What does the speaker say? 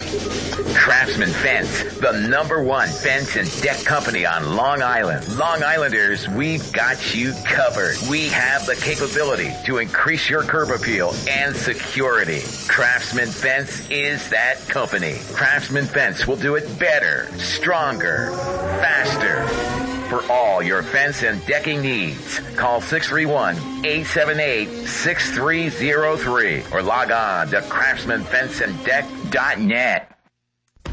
Craftsman Fence, the #1 fence and deck company on Long Island. Long Islanders, we've got you covered. We have the capability to increase your curb appeal and security. Craftsman Fence is that company. Craftsman Fence will do it better, stronger, faster. For all your fence and decking needs, call 631-878-6303 or log on to craftsmanfenceanddeck.net.